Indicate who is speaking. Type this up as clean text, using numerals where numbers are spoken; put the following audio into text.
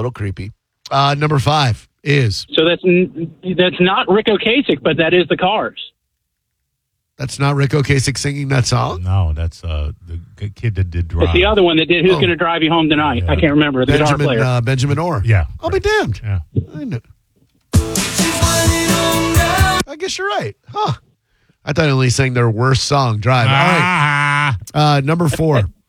Speaker 1: little creepy. Number 5 is.
Speaker 2: So that's not Rick Ocasek, but that is the Cars.
Speaker 1: That's not Rick Ocasek singing that song?
Speaker 3: No, that's the kid that did Drive.
Speaker 2: It's the other one that did Who's Going to Drive You Home Tonight.
Speaker 3: Yeah.
Speaker 2: I can't remember. The guitar player.
Speaker 1: Benjamin Orr.
Speaker 3: Yeah.
Speaker 1: I'll be damned.
Speaker 3: Yeah.
Speaker 1: I know. I guess you're right. Huh. I thought he only sang their worst song, Drive. All right. Number 4